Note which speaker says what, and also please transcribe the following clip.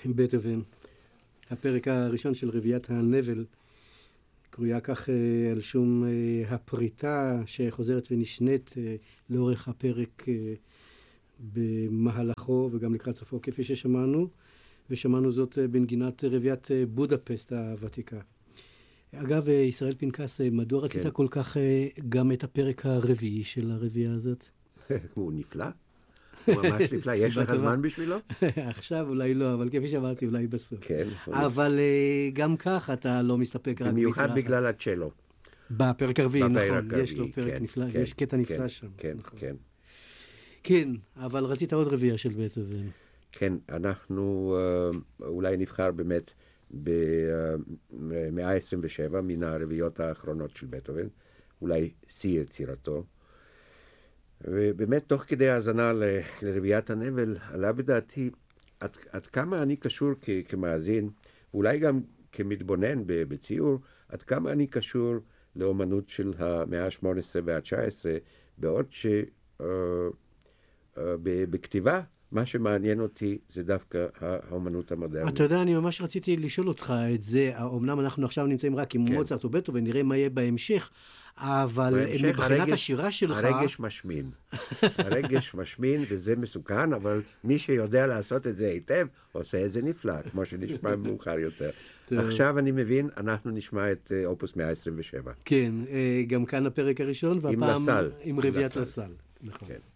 Speaker 1: בטהובן. הפרק הראשון של רביעיית הנבל, קרויה כך על שום הפריטה שחוזרת ונשנית לאורך הפרק במהלכו וגם לקראת סופו, כפי ששמענו, ושמענו זאת בנגינת רביעיית בודפסט הוותיקה. אגב, ישראל פנקס, מדוע רצית כל כך גם את הפרק הרביעי של הרביעייה הזאת?
Speaker 2: הוא נפלא. הוא ממש נפלא. יש לך זמן בשבילו?
Speaker 1: עכשיו אולי לא, אבל כפי שאמרתי, אולי בסוף.
Speaker 2: כן.
Speaker 1: אבל גם כך אתה לא מסתפק רק
Speaker 2: במיוחד בגלל הצ'לו.
Speaker 1: בפרק הרביעי, נכון. יש לו פרק נפלא, יש קטע נפלא שם.
Speaker 2: כן, כן.
Speaker 1: כן, אבל רצית עוד רביעייה של בטהובן.
Speaker 2: כן, אנחנו אולי נבחר באמת במאה ה-27 מן הרביעיות האחרונות של בטהובן, אולי שיא יצירתו. ובאמת תוך כדי האזנה לרביעיית הנבל עלה בדעתי עד כמה אני קשור כמאזין, ואולי גם כמתבונן בציור, עד כמה אני קשור לאומנות של המאה ה-18 וה-19, בעוד שבכתיבה מה שמעניין אותי זה דווקא האומנות המודרנית.
Speaker 1: אתה יודע, אני ממש רציתי לשאול אותך את זה, אמנם אנחנו עכשיו נמצאים רק עם מוצרט או בטהובן, נראה מה יהיה בהמשך, אבל מבחינת השירה שלך...
Speaker 2: הרגש משמין. הרגש משמין, וזה מסוכן, אבל מי שיודע לעשות את זה היטב, עושה את זה נפלא, כמו שנשמע מאוחר יותר. עכשיו אני מבין, אנחנו נשמע את אופוס 127.
Speaker 1: כן, גם כאן הפרק הראשון, והפעם עם רביעיית לסל.
Speaker 2: כן.